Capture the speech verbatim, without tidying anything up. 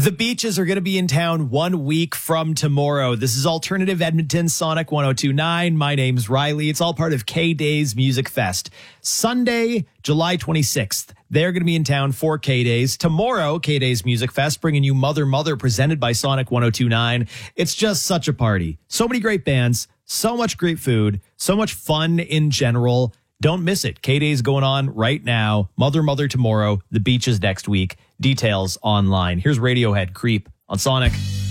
The Beaches are going to be in town one week from tomorrow. This is Alternative Edmonton, Sonic one oh two point nine. My name's Riley. It's all part of K-Days Music Fest. Sunday, July twenty-sixth. They're going to be in town for K-Days. Tomorrow, K-Days Music Fest, bringing you Mother Mother, presented by Sonic one oh two point nine. It's just such a party. So many great bands, so much great food, so much fun in general. Don't miss it. K-Days going on right now. Mother Mother tomorrow. The Beaches next week. Details online. Here's Radiohead, Creep on Sonic.